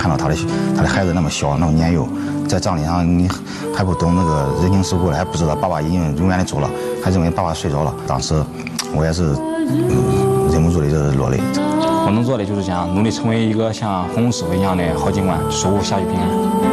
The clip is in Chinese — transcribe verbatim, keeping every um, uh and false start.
看到他的他的孩子那么小那么年幼，在葬礼上你还不懂那个人情世故了，还不知道爸爸已经永远的走了，还认为爸爸睡着了。当时我也是、嗯、忍不住的就是落泪。 我能做的就是讲努力成为一个像洪师傅一样的好警官，守护下去平安。